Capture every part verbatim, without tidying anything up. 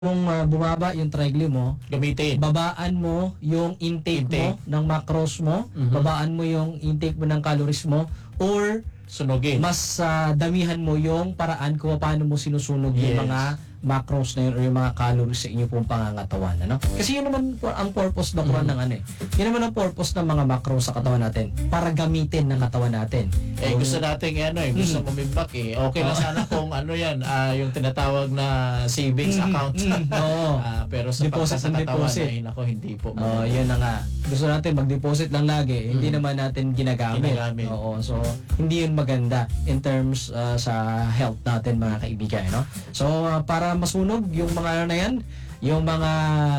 Kung uh, bumaba yung trigly mo, gamitin. babaan mo yung intake, Intake. mo ng macros mo, Mhm. babaan mo yung intake mo ng calories mo, or Sunugin. mas uh, damihan mo yung paraan kung paano mo sinusunog Yes. yung mga macros na yun or yung mga calories sa inyo pong pangangatawan. Ano? Kasi yun naman po ang purpose na Mhm. ng ano eh. Yun naman ang purpose ng mga macros sa katawan natin para gamitin ng katawan natin. Eh, Kung- gusto natin ano eh, gusto Mm. kumimbak eh. Okay lang sana kung ano yan, ah, yung tinatawag na savings Mm, account. mm, oo. Ah, pero sa Deposit pagka sa and katawan deposit. ay nako, hindi po. Oh, yun na nga. Gusto natin mag-deposit lang lagi, hindi Mm. naman natin ginagamit. Ginagamit. Oo, so hindi yun maganda in terms uh, sa health natin mga kaibigan, no? So uh, para masunog yung mga ano na yan, yung mga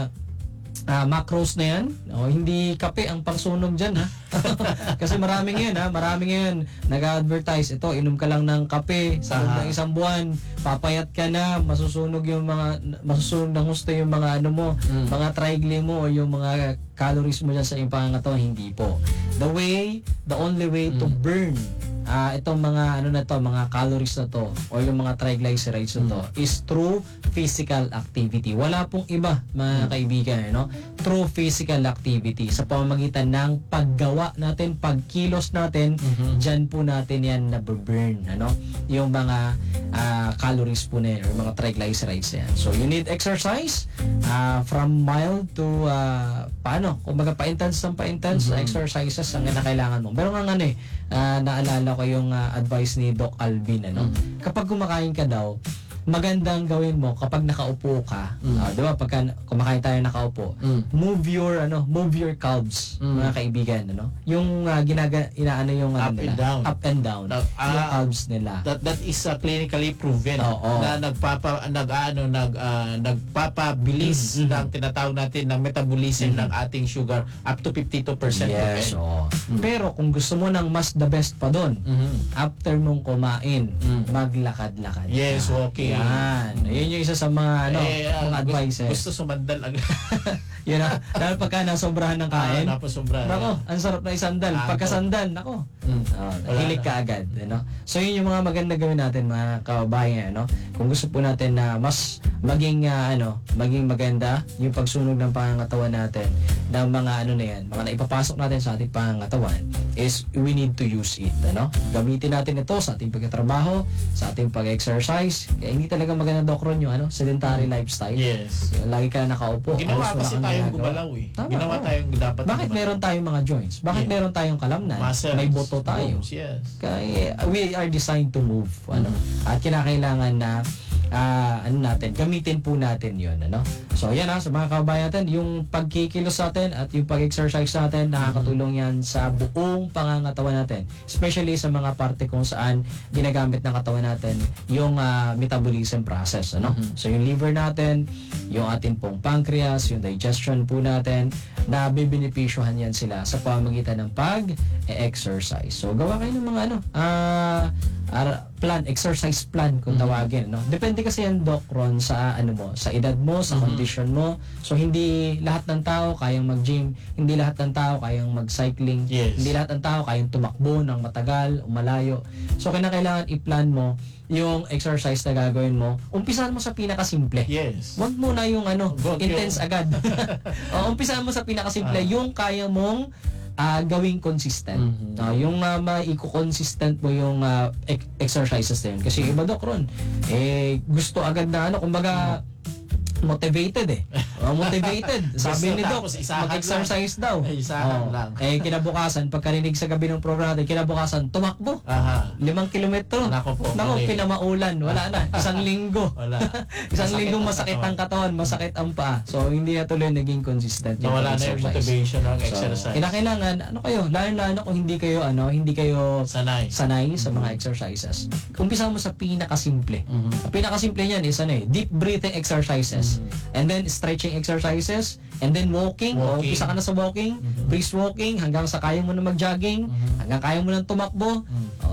uh, macros na yan, oh, hindi kape ang pangsunog dyan, ha? Kasi maraming yan, ha? Maraming yan nag-advertise. Ito, inom ka lang ng kape sa loob Aha. ng isang buwan, papayat ka na, masusunog yung mga, masusunog ng gusto yung mga ano mo, Mm. mga trigly mo o yung mga calories mo dyan sa iyong pangangatawan. Hindi po. The way, the only way to Mm. burn ah itong mga ano na to, mga calories na to o yung mga triglycerides na to is through physical activity. Wala pong iba, mga kaibigan, no? Through physical activity sa pamamagitan ng paggawa natin, pagkilos natin, Mhm. dyan po natin yan na burn, ano? Yung mga ah, calories po na yan, or mga triglycerides na yan. So you need exercise ah, from mild to ah, paano? Kung baga pa-intense ng pa-intense Mhm. exercises ang na kailangan mo. Pero nga ano eh, ah, naalala ko yung ah, advice ni Doc Alvin, ano? Mhm. Kapag kumakain ka daw, magandang gawin mo kapag nakaupo ka. Mm. Ah, 'di ba? Pagka kumakain tayo nakaupo, Mm. move your ano, move your calves, Mm. mga kaibigan, ano? Yung uh, ginaga inaano yung ano Up and nila, down. up and down. Now, yung ah, calves nila. That that is uh, clinically proven Oo. na nagpapa nag ano nag ah, nagpapabilis Mhm. ng tinatawag natin ng metabolism Mhm. ng ating sugar up to fifty-two percent. Yes, oo. Pero kung gusto mo ng mas the best pa doon, Mhm. after mong kumain, Mm. maglakad-lakad. Yes, ka. walking. Yan. Yun yung isa sa mga ano, eh, ah, mga gusto, advices. gusto sumandal agad. Yun na. Dahil pagka nasobrahan ng kain, Ah, napasobra. nako, ang sarap na isandal. Ah, Pagka to. sandal, nako, Mm. oh, Wala hilig na. ka agad. You know? So yun yung mga maganda gawin natin, mga kababayan. No? Kung gusto po natin na mas maging ah, ano, maging maganda yung pagsunog ng pangangatawan natin ng mga ano na yan, mga naipapasok natin sa ating pangangatawan is we need to use it. Ano? Gamitin natin ito sa ating pagtatrabaho, sa ating pag-exercise. Kaya hindi talaga maganda, Doc Ron, yung ano, sedentary lifestyle. Yes. Lagi ka nakaupo. Ginawa halos wala kasi kang tayong ginagawa. gumalaw eh. Tama, Ginawa oo. tayong dapat Bakit gumalaw. meron tayong mga joints? Bakit Yeah. meron tayong kalamnan? Muscles, May buto tayo. bones, yes. Kaya we are designed to move, ano? Mhm. At kinakailangan na ah, ano natin, gamitin po natin 'yon, ano? So, yan ha, sa mga kababayan natin, yung pagkikilos natin at yung pag-exercise natin, nakakatulong yan sa buong pangangatawan natin. Especially sa mga parte kung saan ginagamit ng katawan natin yung ah, metabolism process, ano? Mhm. So, yung liver natin, yung ating pong pancreas, yung digestion po natin, na bibenepisyohan yan sila sa pamamagitan ng pag-exercise. So, gawa kayo ng mga ano, ah, ah, plan, exercise plan kung Mhm. tawagin, no? Depende kasi yan, Doc Ron, sa ano mo, sa edad mo, sa Mhm. condition mo. So, hindi lahat ng tao kayang mag-gym, hindi lahat ng tao kayang mag-cycling, Yes. hindi lahat ng tao kayang tumakbo ng matagal, umalayo. So, kinakailangan i-plan mo yung exercise na gagawin mo. Umpisahan mo sa pinakasimple. Yes. Huwag muna yung ano, Huwag intense yung- agad. o, umpisahan mo sa pinakasimple, Ah. yung kaya mong ah, gawing consistent. Mhm. Ah, yung uh, maiko-consistent mo yung ah, ex- exercises na yun. Kasi iba, Doc Ron, eh, gusto agad na ano, kumbaga, motivated eh. Oh, motivated. Sabi Gusto ni Doc, tapos isahan mag-exercise daw. Ay, isahan lang. Eh, kinabukasan, pagkarinig sa gabi ng programa natin, kinabukasan, tumakbo. Aha. Limang kilometro. Nako po, Nako, mali. pinamaulan. Wala na. Isang linggo. Wala. Isang Masakit linggong ang masakit katawan. ang katawan, masakit ang paa. So, hindi na tuloy naging consistent Nawala na yung exercise. motivation ng So, exercise. kinakailangan, ano kayo, lalo-lalo kung hindi kayo, ano, hindi kayo Sanay. sanay sa mga exercises. Umpisa mo sa pinakasimple. Mhm. Ang pinakasimple niyan is ano eh, deep breathing exercises. Mhm. And then stretching exercises. And then walking. O, Walking. umpisa ka na sa walking. Mhm. Brisk walking hanggang sa kaya mo na mag-jogging. Mhm. Hanggang kaya mo na tumakbo. Mhm. O,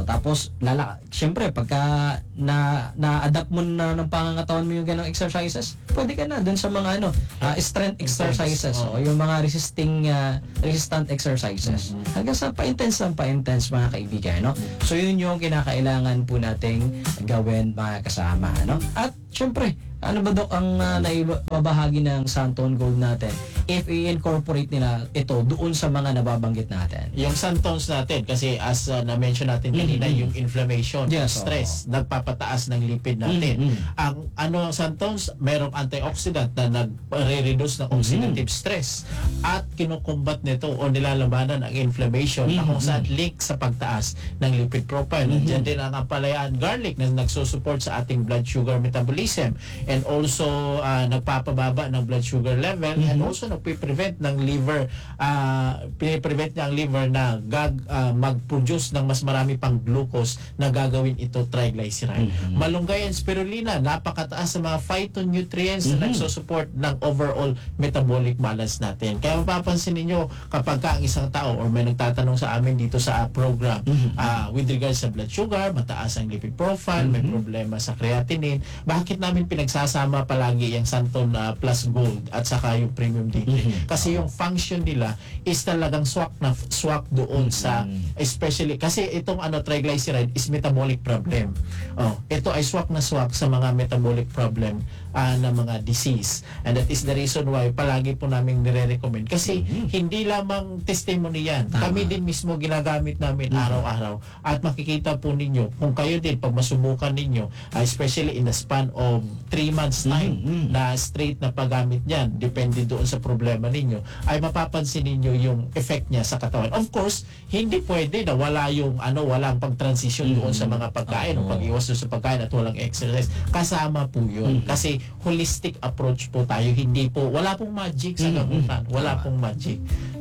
tapos lala, syempre pagka na na-adapt mo na ng pangangatawan mo yung ganong exercises, pwede ka na dun sa mga ano, ah, strength exercises, Oo. o yung mga resisting ah, resistant exercises. Hanggang sa pa-intense ng pa-intense mga kaibigan, no? So yun yung kinakailangan po nating gawin mga kasama, no? At syempre, ano ba Dok ang uh, naibabahagi ng Santon Gold natin if i-incorporate nila ito doon sa mga nababanggit natin? Yung Santones natin, kasi as uh, na-mention natin kanina, Mhm. yung inflammation, Yes, stress, nagpapataas ng lipid natin. Mhm. Ang ano Santones, merong antioxidant na nagre-reduce ng oxidative stress at kinukumbat nito o nilalabanan ang inflammation na kung saan link sa pagtaas ng lipid profile. Nandiyan din ang ampalaya garlic na nagsusupport sa ating blood sugar metabolism and also uh, nagpapababa ng blood sugar level and also nagpe-prevent ng liver uh, pine-prevent niya ang liver na gag, uh, mag-produce ng mas marami pang glucose na gagawin ito triglyceride. Malunggay and spirulina, napakataas sa mga phytonutrients na nagsusupport ng overall metabolic balance natin. Kaya mapapansin ninyo kapag ka ang isang tao or may nagtatanong sa amin dito sa uh, program uh, with regards sa blood sugar, mataas ang lipid profile, may problema sa creatinine, bakit namin pinagsasama palagi yung Santon uh, Plus Gold at saka yung Premium D three? Kasi yung function nila is talagang swak na swak doon sa, especially kasi itong ano triglyceride is metabolic problem. Oh, ito ay swak na swak sa mga metabolic problem uh, na mga disease. And that is the reason why palagi po namin nire-recommend. Kasi hindi lamang testimony yan. Kami din mismo ginagamit namin araw-araw. At makikita po ninyo, kung kayo din, pag masubukan ninyo, uh, especially in the span of three months time na straight na paggamit niyan, depende doon sa problema ninyo, ay mapapansin ninyo yung effect niya sa katawan. Of course, hindi pwede na wala yung ano, walang pag-transition doon sa mga pagkain o pag-iwas doon sa pagkain at walang exercise. Kasama po yun. Kasi holistic approach po tayo. Hindi po, wala pong magic sa gamutan. Wala pong magic.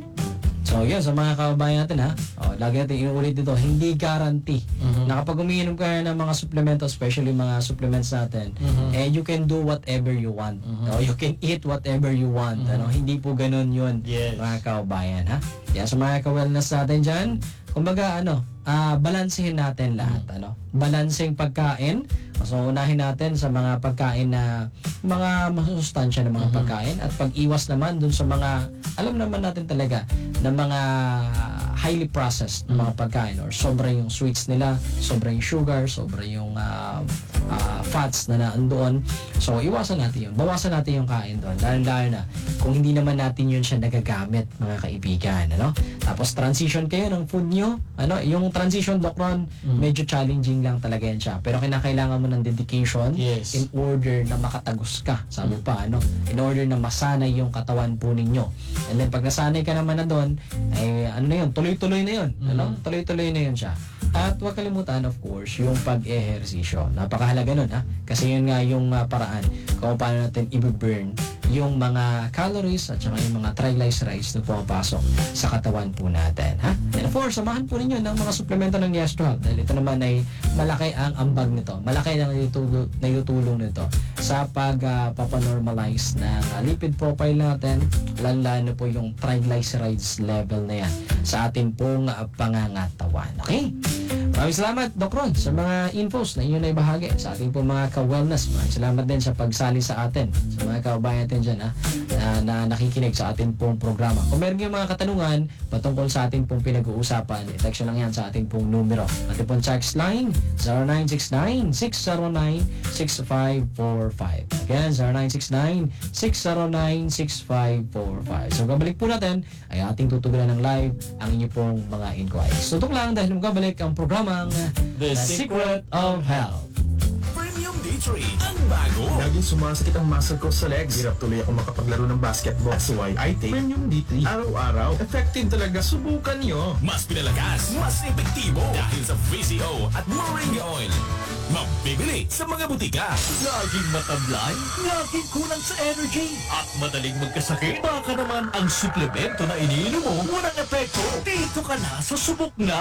So yun, sa mga kababayan natin ha, oh, lagi natin inuulit dito, hindi guarantee na kapag umiinom ka ng mga supplemento, especially mga supplements natin, eh you can do whatever you want. No? You can eat whatever you want. Ano? Hindi po ganun yun, Yes. mga kababayan ha. Kaya sa mga ka-wellness natin dyan, kumbaga ano, ah balansehin natin lahat. Ano? Balanseng pagkain. So unahin natin sa mga pagkain na mga masusustansya ng mga pagkain at pag-iwas naman dun sa mga alam naman natin talaga na mga highly processed na mga pagkain or sobra yung sweets nila, sobra yung sugar, sobra yung ah, ah, fats na naandoon. So iwasan natin yun. Bawasan natin yung kain doon. Lalo-lalo na kung hindi naman natin yun siya nagagamit, mga kaibigan, ano? Tapos transition kayo ng food nyo, ano? Yung transition, Doc Ron, medyo challenging lang talaga yan siya. Pero kinakailangan mo ng dedication Yes. in order na makatagos ka. Sabi pa, ano? In order na masanay yung katawan po ninyo. And then pag nasanay ka naman na doon, ay ano na yun, tuloy-tuloy na yun. Ano? Tuloy-tuloy na yun siya. At huwag kalimutan, of course, yung pag-ehersisyo. Napakahalaga nun, ha? Kasi yun nga yung uh, paraan kung paano natin i-burn yung mga calories at saka yung mga triglycerides na pumapasok sa katawan po natin, ha? And of course, samahan po ninyo ng mga suplemento ng Yes to Health dahil ito naman ay malaki ang ambag nito. Malaki ang naitutulong, naitutulong nito sa pag-papanormalize uh, ng uh, lipid profile natin, lalo po yung triglycerides level na yan sa ating pong uh, pangangatawan. Okay? Maraming salamat, Doc Ron, sa mga infos na inyo na ibahagi sa ating pong mga ka-wellness. Maraming salamat din sa pagsali sa atin, sa mga kababayan natin dyan, ha, na, na nakikinig sa ating pong programa. Kung meron kayong mga katanungan patungkol sa ating pong pinag-uusapan, i-text lang yan sa ating pong numero. Ating pong text line, zero nine six nine, six zero nine, six five four five. Again, zero nine six nine, six zero nine, six five four five. So, kabalik po natin ay ating tutugunan ng live ang inyo pong mga inquiries. Tutok lang dahil magkabalik ang programang The The Secret Secret of Health. Premium D three, ang bago. Laging sumasakit ang muscle ko sa legs. Hirap tuloy ako makapaglaro ng basketball. That's why I take Premium D three. Araw-araw. Effective talaga. Subukan nyo. Mas pinalakas, mas epektibo dahil sa V C O at Moringa Oil. Mabibili sa mga butika. Laging matablay, laging kulang sa energy, at madaling magkasakit. Baka naman ang suplemento na iniinom mo walang epekto. Dito ka na sa Subok Na at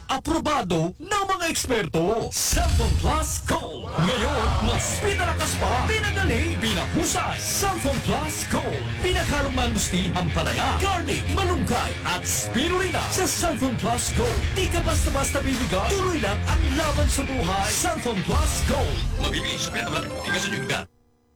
aprobado ng mga eksperto. Cellphone Plus Gold. Ngayon, mas pinalakas pa, pinagaling, pinahusay. Cellphone Plus Gold. Pinakhalong mangustin, ampalaya, garlic, malunggay, at spirulina. Sa Cellphone Plus Gold, di ka basta-basta bibigay. Tuloy lang ang laban sa buhay. Cellphone Plus Gold. Mabibili sa pinakalang tigasan yung bigat.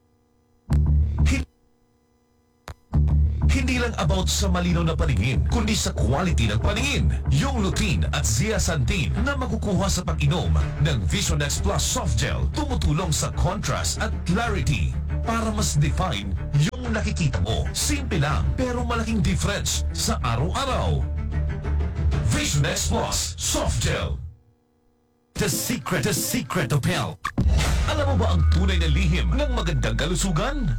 Hindi lang about sa malinaw na paningin, kundi sa quality ng paningin. Yung lutein at zeaxanthin na makukuha sa pag-inom ng Vision X Plus Soft Gel tumutulong sa contrast at clarity para mas define yung nakikita mo. Simple lang pero malaking difference sa araw-araw. Vision X Plus Soft Gel. The secret, the secret of health. Alam mo ba ang tunay na lihim ng magandang kalusugan?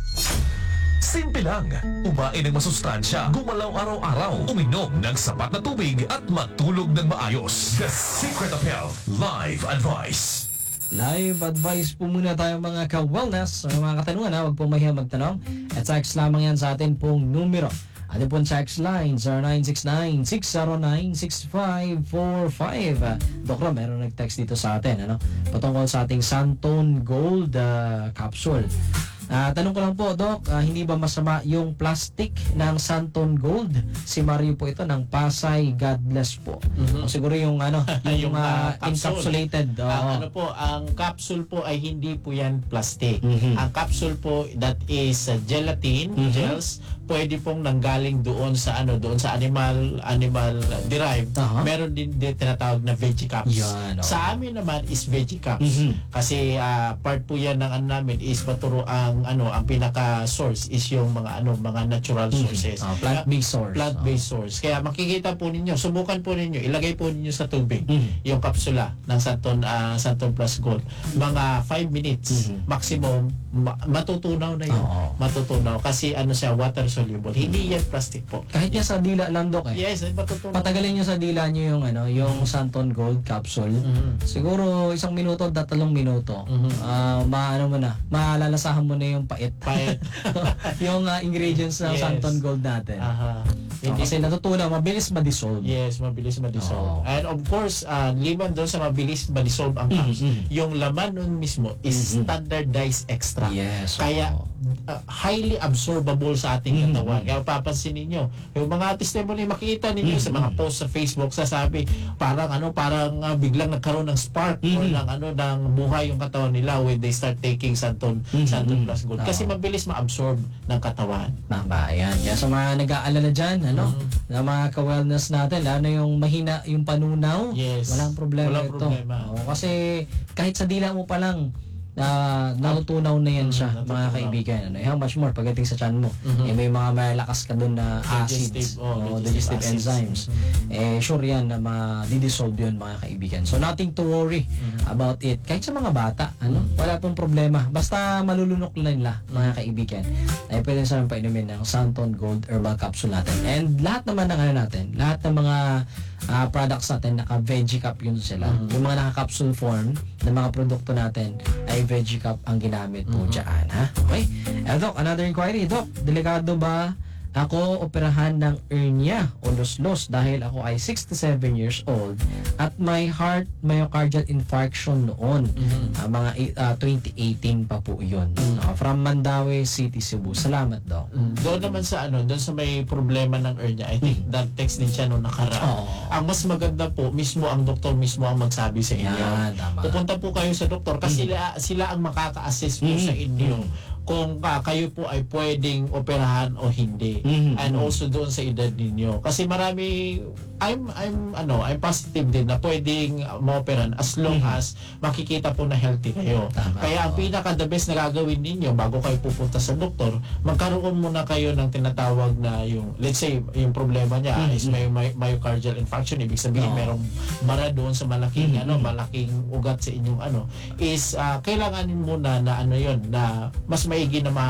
Simple lang. Kumain ng masustansya, gumalaw araw-araw, uminom ng sapat na tubig at matulog ng maayos. The Secret of Health Live Advice. Live advice po muna tayo mga ka-wellness. Sa mga katanungan ha, huwag po mahiya magtanong. At text lamang yan sa atin pong numero. Ano po ang text line? zero nine six nine, six zero nine, six five four five. Uh, Dokra, meron nag-text dito sa atin. Ano? Patungkol sa ating Santon Gold uh, capsule. Uh, tanong ko lang po, Doc, uh, hindi ba masama yung plastic ng Santon Gold? Si Mario po ito ng Pasay, God bless po. Mhm. O siguro yung ano, yung, Yung, uh, ah, capsule. encapsulated. Ang oo. ano po, ang capsule po ay hindi po yan plastic. Mhm. Ang capsule po that is uh, gelatin Mhm. gels, pwede pong nanggaling doon sa ano, doon sa animal animal derived. Aha. Meron din, din tinatawag na veggie caps. Yan, oo. Sa amin naman is veggie caps. Mhm. Kasi ah, part po yan ng ano namin is maturo ang ano, ang pinaka source is yung mga ano, mga natural sources. Ah, plant-based source. Plant-based source. Kaya makikita po ninyo, subukan po ninyo, ilagay po ninyo sa tubig Mhm. yung kapsula ng Santon ah, Santon Plus Gold. Mga five minutes Mhm. maximum, ma- matutunaw na yun. Oo. Matutunaw kasi ano siya, water soluble. Hindi yan plastic po. Kahit yan sa dila lang, Doc, eh. Yes, ay matutunaw. Patagalin nyo sa dila nyo yung ano, yung Santon Gold capsule. Mhm. Siguro isang minuto, tatlong minuto. Mhm. Ah, maano mo na, malalasahan mo na yung pait. Pait. yung ah, ingredients ng Yes. Santon Gold natin. Aha. Oh, Hindi kasi natutunaw, mabilis ma-dissolve. Yes, mabilis ma-dissolve. Oo. And of course, uh, liban doon sa mabilis ma-dissolve ang caps, Mhm. yung laman nun mismo is Mhm. standardized extract. Yes. Kaya oo. uh, highly absorbable sa ating Mhm. katawan. Kaya papansin ninyo, yung mga testimony makikita ninyo sa mga post sa Facebook, sasabi parang ano, parang uh, biglang nagkaroon ng spark or Mhm. ng ano, ng buhay yung katawan nila when they start taking Santon Mhm. Santon Plus Gold. Kasi Oo. mabilis ma-absorb ng katawan. Tama, yan. Kaya sa mga nag-aalala dyan, ano, Mhm. na mga ka-wellness natin, lalo yung mahina yung panunaw, Yes. walang problema Walang ito. problema. Oo, kasi kahit sa dila mo pa lang, na natutunaw na yan Mhm, siya, mga natutunaw. kaibigan. Ano, how much more pagdating sa tiyan mo? Mhm. Eh, may mga malakas ka doon na acids, Digestive, oh, o digestive digestive acids. enzymes. Eh, sure yan na ma-dissolve yun, mga kaibigan. So, nothing to worry Mhm. about it. Kahit sa mga bata, ano, wala pong problema. Basta malulunok lang nila, mga kaibigan. Ay, pwede sa painumin ng Santon Gold Herbal Capsule natin. And lahat naman ng ano natin, lahat ng mga ah, products natin, naka-veggie cup yun sila. Mhm. Yung mga naka-capsule form ng mga produkto natin ay veggie cup ang ginamit po Mhm. dyan. Ha? Okay? Eh, Doc, another inquiry. Doc, delikado ba ako operahan ng hernia o luslos dahil ako ay sixty-seven years old at may heart myocardial infarction noon. Mhm. Ah, mga i- ah, twenty eighteen pa po yun. Mhm. Ah, from Mandaue City, Cebu. Salamat, Doc. Mm. Doon naman sa ano, doon sa may problema ng hernia, I think that text din siya nung nakaraan. Oo. Ang mas maganda po, mismo ang doktor mismo ang magsabi sa inyo. Yan, tama. Pupunta po kayo sa doktor kasi sila, sila ang makaka-assess po Mm. sa inyo kung ah, kayo po ay pwedeng operahan o hindi. Mhm. And also doon sa edad ninyo. Kasi marami, I'm, I'm, ano, I'm positive din na pwedeng maoperahan as long Mhm. as makikita po na healthy kayo. Tama. Kaya ang Oo. pinaka the best na gagawin ninyo bago kayo pupunta sa doktor, magkaroon muna kayo ng tinatawag na yung, let's say, yung problema niya Mhm. is may, may myocardial infarction, ibig sabihin Oo. merong bara doon sa malaking Mhm. ano, malaking ugat sa inyong ano, is ah, kailanganin muna na ano yon na mas maigi na ma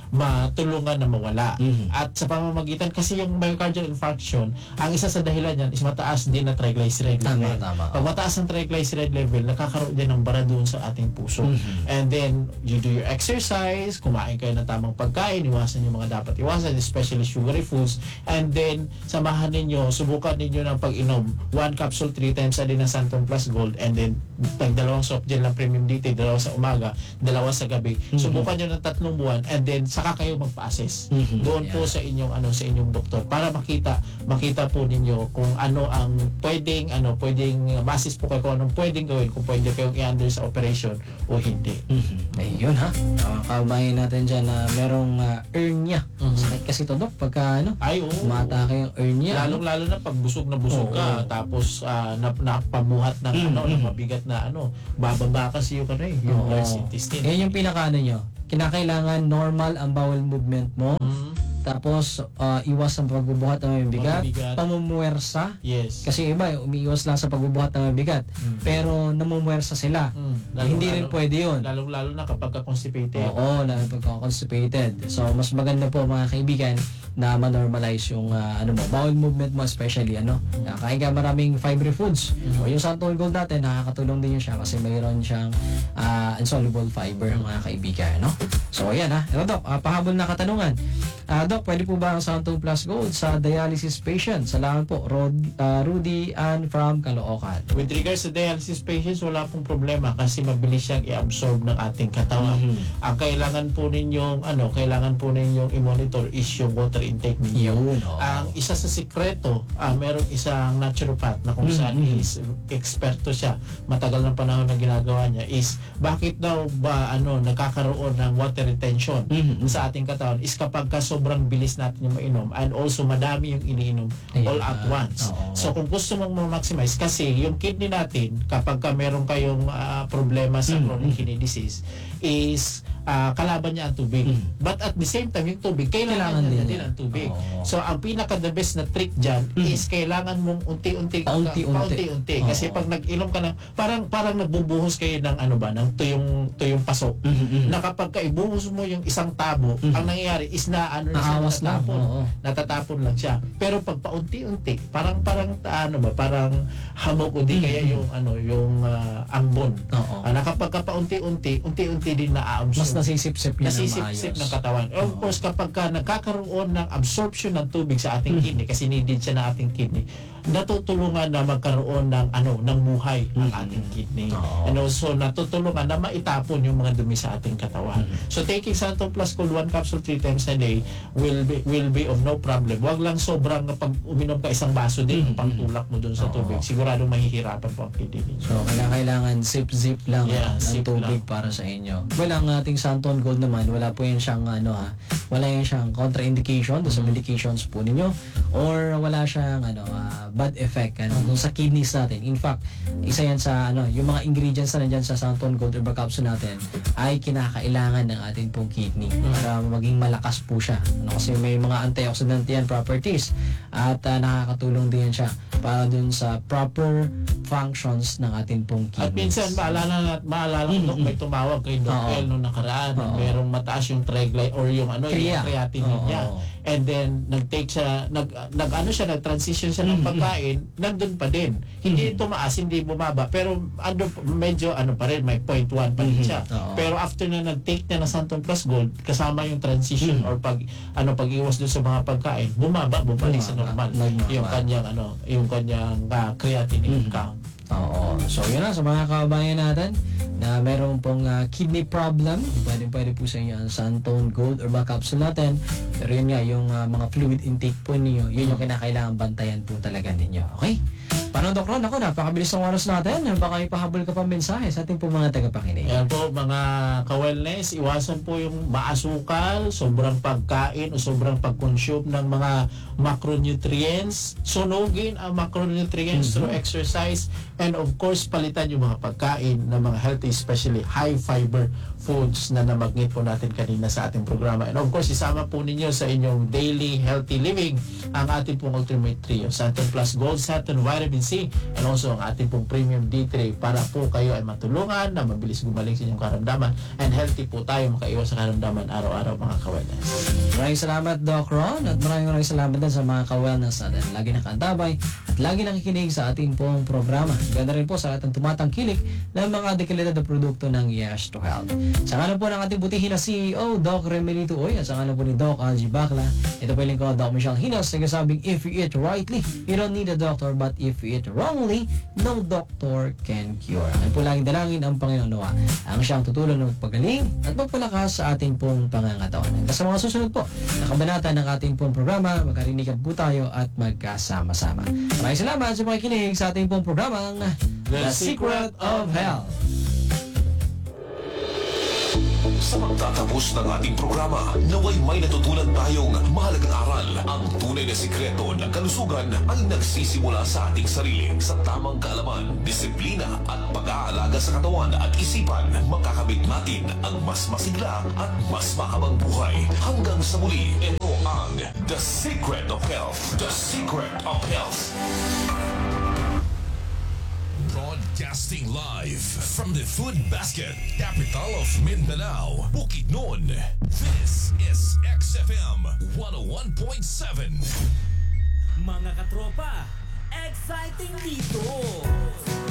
matulungan na mawala. Mhm. At sa pamamagitan, kasi yung myocardial infarction, ang isa sa dahilan yan is mataas din na triglyceride Tama, level. tama. Pag mataas ang triglyceride level, nakakaroon din ng bara doon sa ating puso. Mhm. And then, you do your exercise, kumain kayo ng tamang pagkain, iwasan yung mga dapat iwasan, especially sugary foods. And then, samahan ninyo, subukan ninyo ng pag-inom. One capsule three times a day ng Santon Plus Gold, and then, tag dalawang soft gel ng Premium D T, dalawa sa umaga, dalawa sa gabi. Subukan nyo ng tatlong buwan, and then, saka kayo magpa-assess. Mhm. Doon po Yeah. sa inyong ano sa inyong doktor para makita makita po ninyo kung ano ang pwedeng ano pwedeng masis po kayo kung anong pwedeng gawin, kung pwede kayong i-under sa operation o hindi. Mhm. Ayun ha. Mga kabayan natin dyan na merong uh, hernia. Mhm. Sakit kasi to, Dok, pagka ano, Ay, oo. umatake yung hernia. Lalong lalo na pag busog na busog Oo. ka, tapos ah, na, napamuhat ng ano, Mhm. ng mabigat na ano, bababa kasi yung ano eh, yung Oo. large intestine. Yan yung pinaka ano nyo. Kinakailangan normal ang bowel movement mo. Mhm. Tapos, uh, iwas ang pagbubuhat ng mabigat. Mabibigat. Pamumuwersa. Yes. Kasi iba, umiiwas lang sa pagbubuhat ng mabigat. Mm. Pero namumuwersa sila. Mm. Eh, hindi rin pwede yun. Lalong lalo na kapag ka constipated. Oo, lalo pagka constipated. So, mas maganda po mga kaibigan na ma-normalize yung uh, ano mo, bowel movement mo especially ano. Uh, kain ka maraming fiber foods. O yung Santon Gold natin, nakakatulong din yun siya kasi mayroon siyang uh, insoluble fiber mga kaibigan, no? So, ayan ha. Ito, Doc, uh, pahabol na katanungan. Uh, Doc, pwede po ba ang Santon Plus Gold sa dialysis patient? Salamat po, Rod, uh, Rudy Ann from Caloocan. With regards to dialysis patients, wala pong problema kasi mabilis siyang i-absorb ng ating katawan. Mhm. Ang kailangan po ninyong ano, kailangan po ninyong i-monitor is yung water intake ninyo. Yun, oo. Ang isa sa sikreto, ah, merong isang naturopath na kung saan Mhm. is eksperto siya, matagal ng panahon na ginagawa niya, is bakit daw ba ano nagkakaroon ng water retention Mhm. sa ating katawan is kapag ka sobrang bilis natin yung mainom and also madami yung iniinom all Ayan. at once. Oo. So kung gusto mong ma-maximize, kasi yung kidney natin, kapag ka meron kayong ah, problema sa Mm. chronic kidney disease, is ah, kalaban niya ang tubig. Mm. But at the same time, yung tubig, Kailangan kailangan, niya din din niya. ang tubig. Oo. So ang pinaka the best na trick dyan Mm. is kailangan mong unti-unti Paunti-unti. paunti-unti. Kasi Oo. pag nag-inom ka ng, parang parang nagbubuhos kayo ng ano ba, ng tuyong, tuyong paso. Mhm. Na kapag ka ibuhos mo yung isang tabo, Mhm. ang nangyayari is na ano na siya, Naawas lang. natatapon. Oo. Natatapon lang siya. Pero pag paunti-unti, parang parang ano ba, parang hamog o di kaya yung ano, yung ah, ambon. Oo. Ah, na kapag ka paunti-unti, unti-unti din na-absorb. Mas nasisip-sip niya ng Nasisip-sip maayos. ng katawan. Of Oo. course, kapag ka nagkakaroon ng absorption ng tubig sa ating Mhm. kidney, kasi needed siya ng ating kidney, natutulungan na magkaroon ng ano ng muhay ang Mhm. ating kidney. Oo. And also natutulungan na maitapon yung mga dumi sa ating katawan. Mhm. So taking Santon Plus Gold one capsule three times a day will be will be of no problem. Wag lang sobrang pag uminom ka isang baso din, Mhm. pang tulak mo dun sa Oo. tubig. Siguradong mahihirapan po ang kidney ninyo. So, kailangan, kailangan zip-zip lang Yeah, ah, ng zip tubig lang. para sa inyo. Well, ang ating Santon Gold naman, wala po yan siyang, ano ha, wala yan siyang contraindication doon sa Mm-hmm. medications po ninyo or wala siyang, ano, ah, bad effect, ano, Mm-hmm. doon sa kidneys natin. In fact, isa yan sa, ano, yung mga ingredients na nandyan sa Santon Gold Herbal Capsule natin ay kinakailangan ng ating pong kidney Mm-hmm. para maging malakas po siya. Ano, kasi may mga antioxidant yan properties at ah, nakakatulong din yan siya para dun sa proper functions ng ating pong kidneys. At minsan maalala na maalala ko Mm-mm. may tumawag kay Doc Oo. El nung nakaraan, Oo. merong mataas yung triglyceride or yung ano Krea. yung creatinine Oo. niya. And then nag-take siya nag nag ano siya nag-transition siya ng Mm-mm. pagkain, nandun pa din. Hindi tumaas, hindi bumaba, pero ano medyo ano pa rin, may point one pa rin Mhm. siya. Oo. Pero after na nag-take niya ng Santon Plus Gold, kasama yung transition Mhm. or pag ano pag-iwas doon sa mga pagkain, bumaba, bumalik sa Bumaba. normal. Nag-normal. Yung kanyang ano, yung kanyang ah, creatinine Mhm. count. Oo. So, yun na sa mga kababayan natin na meron pong ah, kidney problem. Pwede, pwede po sa inyo ang Santon Gold Herbal Capsule natin. Pero yun nga, yung ah, mga fluid intake po ninyo, yun yung kinakailangan bantayan po talaga ninyo. Okay? Paano, Doc Ron? Ako, napakabilis ng oras natin. Baka ipahabol ka pa mensahe sa ating po mga tagapakinig. Ayan po mga ka-wellness, iwasan po yung maasukal, sobrang pagkain o sobrang pag-consume ng mga macronutrients. Sunugin ang macronutrients through exercise, and of course palitan yung mga pagkain ng mga healthy, especially high fiber foods na nabanggit po natin kanina sa ating programa. And of course, isama po ninyo sa inyong daily healthy living ang ating pong Ultimate Trio, Santon Plus Gold, Santon Vitamin C, and also ang ating pong Premium D three para po kayo ay matulungan na mabilis gumaling sa inyong karamdaman and healthy po tayo makaiwas sa karamdaman araw-araw mga ka-wellness. Maraming salamat, Doc Ron, at maraming maraming salamat din sa mga ka-wellness natin. Lagi nakaantabay at lagi nakikinig sa ating pong programa. Ganda rin po sa lahat ng tumatangkilik ng mga dekalidad na produkto ng Yes to Health. Sa ngalan po ng ating butihin na C E O, Doc Remelito Uy, at sa ngalan po ni Doc Algie Bacla, ito po yung lingkod, Doc Michelle Hinos, nagsasabing if you eat rightly, you don't need a doctor, but if you eat wrongly, no doctor can cure. Ang po laging dalangin ang Panginoon Noah, ang siyang tutulong ng pagaling at magpalakas sa ating pong pangangatawan. Hanggang sa mga susunod po na kabanata ng ating pong programa, magkarinigan po tayo at magkasama-sama. Maraming salamat sa pakikinig sa ating pong programang The Secret of Health. Sa pagtatapos ng ating programa, naway may natutunan tayong mahalagang aral. Ang tunay na sikreto ng kalusugan ay nagsisimula sa ating sarili. Sa tamang kaalaman, disiplina at pag-aalaga sa katawan at isipan, makakamit natin ang mas masigla at mas mahabang buhay. Hanggang sa muli, ito ang The Secret of Health. The Secret of Health. Broadcasting live from the Food Basket, capital of Mindanao, Bukidnon. This is X F M one oh one point seven. Mga katropa, exciting dito!